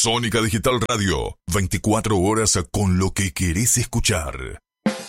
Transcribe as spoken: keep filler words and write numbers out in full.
Sónica Digital Radio, veinticuatro horas con lo que querés escuchar.